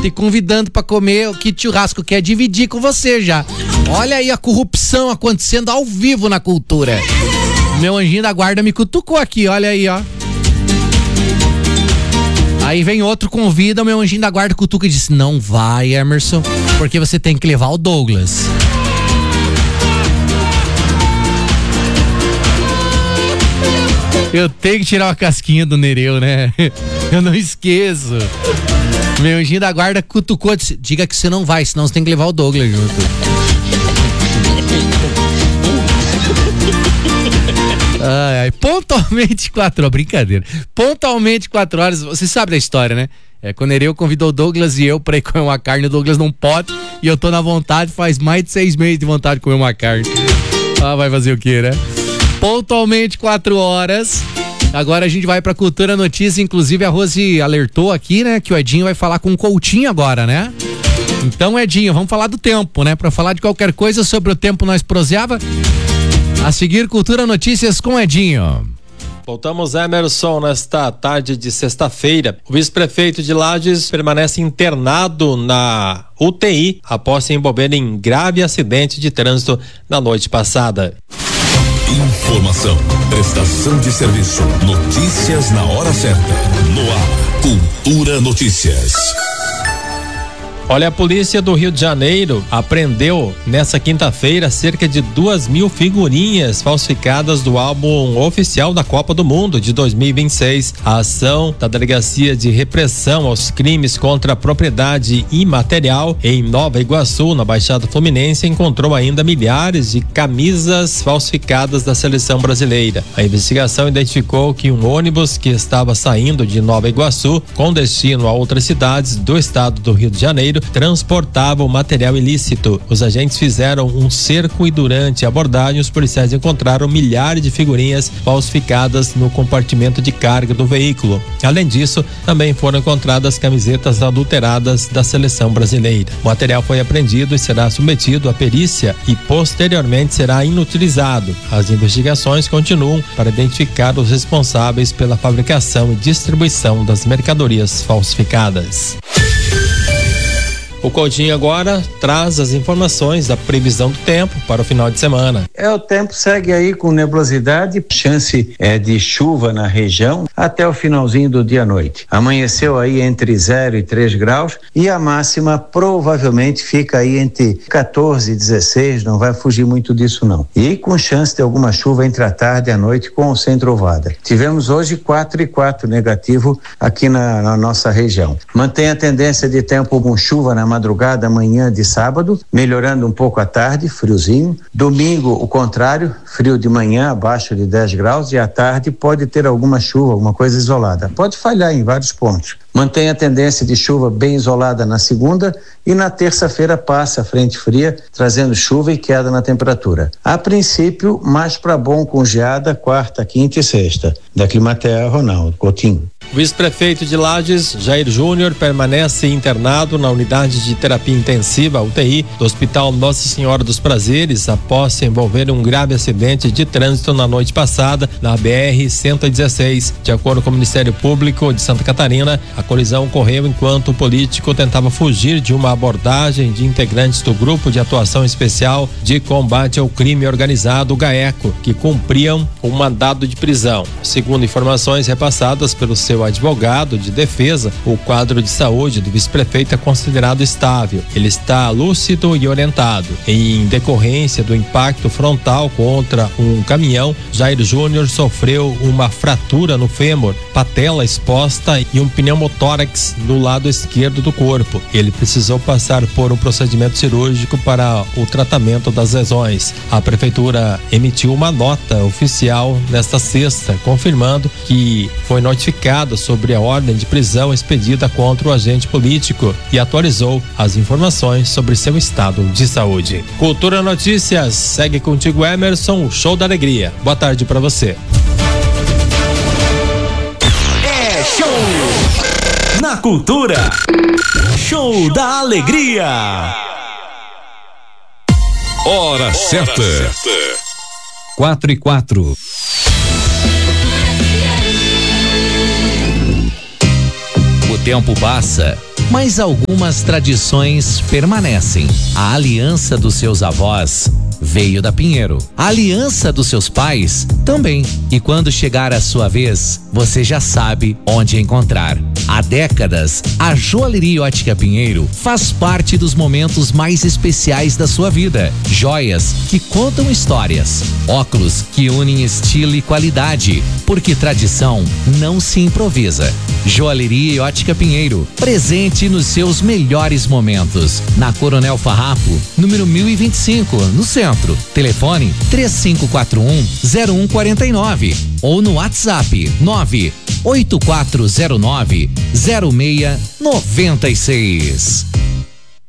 te convidando pra comer o que churrasco quer dividir com você já. Olha aí a corrupção acontecendo ao vivo na cultura. Meu anjinho da guarda me cutucou aqui, olha aí, ó. Aí vem outro, convida, o meu anjinho da guarda cutuca e diz: não vai, Emerson, porque você tem que levar o Douglas. Eu tenho que tirar uma casquinha do Nereu, né? Eu não esqueço. Meu anjinho da guarda cutucou e disse: diga que você não vai, senão você tem que levar o Douglas junto. Ai, pontualmente 4 horas, brincadeira. Pontualmente 4 horas, você sabe da história, né? Quando o Nereu convidou o Douglas e eu pra ir comer uma carne, o Douglas não pode, e eu tô na vontade, faz mais de 6 meses de vontade de comer uma carne. Vai fazer o quê, né? Pontualmente 4 horas. Agora a gente vai pra Cultura Notícia. Inclusive a Rose alertou aqui, né, que o Edinho vai falar com o Coutinho agora, né? Então, Edinho, vamos falar do tempo, né? Pra falar de qualquer coisa sobre o tempo nós proseava. A seguir, Cultura Notícias com Edinho. Voltamos, Emerson, nesta tarde de sexta-feira. O vice-prefeito de Lages permanece internado na UTI após se envolver em grave acidente de trânsito na noite passada. Informação, prestação de serviço, notícias na hora certa. No ar, Cultura Notícias. Olha, a polícia do Rio de Janeiro apreendeu nessa quinta-feira cerca de 2.000 figurinhas falsificadas do álbum oficial da Copa do Mundo de 2026. A ação da Delegacia de Repressão aos Crimes contra a Propriedade Imaterial em Nova Iguaçu, na Baixada Fluminense, encontrou ainda milhares de camisas falsificadas da seleção brasileira. A investigação identificou que um ônibus que estava saindo de Nova Iguaçu com destino a outras cidades do estado do Rio de Janeiro transportava o material ilícito. Os agentes fizeram um cerco e durante a abordagem os policiais encontraram milhares de figurinhas falsificadas no compartimento de carga do veículo. Além disso, também foram encontradas camisetas adulteradas da seleção brasileira. O material foi apreendido e será submetido à perícia e posteriormente será inutilizado. As investigações continuam para identificar os responsáveis pela fabricação e distribuição das mercadorias falsificadas. O Coutinho agora traz as informações da previsão do tempo para o final de semana. O tempo segue aí com nebulosidade, chance de chuva na região até o finalzinho do dia à noite. Amanheceu aí entre 0 e 3 graus e a máxima provavelmente fica aí entre 14 e 16, não vai fugir muito disso não. E com chance de alguma chuva entre a tarde e a noite com ou sem trovada. Tivemos hoje 4 e 4 negativo aqui na nossa região. Mantém a tendência de tempo com chuva na madrugada, amanhã de sábado, melhorando um pouco à tarde, friozinho. Domingo, o contrário, frio de manhã, abaixo de 10 graus, e à tarde pode ter alguma chuva, alguma coisa isolada. Pode falhar em vários pontos. Mantém a tendência de chuva bem isolada na segunda e na terça-feira passa a frente fria, trazendo chuva e queda na temperatura. A princípio, mais para bom com geada, quarta, quinta e sexta. Da Climatea, Ronaldo Coutinho. O vice-prefeito de Lages, Jair Júnior, permanece internado na unidade de terapia intensiva, UTI, do Hospital Nossa Senhora dos Prazeres, após se envolver em um grave acidente de trânsito na noite passada, na BR-116. De acordo com o Ministério Público de Santa Catarina, a colisão ocorreu enquanto o político tentava fugir de uma abordagem de integrantes do Grupo de Atuação Especial de Combate ao Crime Organizado, o GAECO, que cumpriam um mandado de prisão. Segundo informações repassadas pelo seu advogado de defesa, o quadro de saúde do vice-prefeito é considerado estável. Ele está lúcido e orientado. Em decorrência do impacto frontal contra um caminhão, Jair Júnior sofreu uma fratura no fêmur, patela exposta e um pneumotórax no lado esquerdo do corpo. Ele precisou passar por um procedimento cirúrgico para o tratamento das lesões. A prefeitura emitiu uma nota oficial nesta sexta, confirmando que foi notificada sobre a ordem de prisão expedida contra o agente político e atualizou as informações sobre seu estado de saúde. Cultura Notícias, segue contigo, Emerson, o show da alegria. Boa tarde para você. É show na Cultura. Show da alegria. Hora certa. 4:04. O tempo passa mas algumas tradições permanecem. A aliança dos seus avós veio da Pinheiro. A aliança dos seus pais também. E quando chegar a sua vez, você já sabe onde encontrar. Há décadas, a Joalheria Ótica Pinheiro faz parte dos momentos mais especiais da sua vida. Joias que contam histórias. Óculos que unem estilo e qualidade. Porque tradição não se improvisa. Joalheria Ótica Pinheiro, presente nos seus melhores momentos. Na Coronel Farrapo, número 1025, no centro. Telefone 3541-0149 ou no WhatsApp 98409-0696.